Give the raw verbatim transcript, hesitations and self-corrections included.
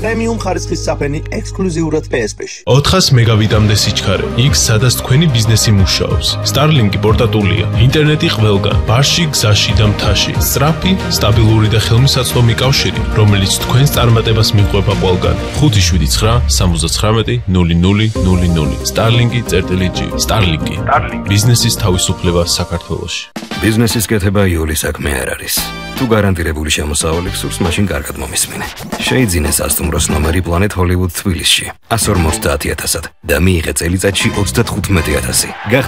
პრემიუმ ხარისხის საფენი ექსკლუზიურად P S P-ში. ოთხას მეგავიტამდე სიჩქარე. იქ სადაც თქვენი ბიზნესი მუშაობს. Starlink-ი პორტატულია. ინტერნეტი ყველგან. ბარში, გზაში და მთაში. სწრაფი, სტაბილური და ხელმისაწვდომი კავშირი, რომელიც თქვენს წარმატებას მიყვება ყველგან. ხუთი შვიდი ცხრა სამოცდათხრამეტი ნული ნული ნული ნული. Starlink-ი წერტილი G. Starlink-ი. ბიზნესის თავისუფლება საქართველოში. ბიზნესის კეთება იული საქმე არ არის. თუ გარანტირებული შემოსავალი გსურს, მაშინ კარგად მომისმინე. შეიძინე სასტუმროს ნომერი Planet Hollywood თბილისში. one hundred fifty ათასად და მიიღე წელიწადში ოცდათხუთმეტი ათასი.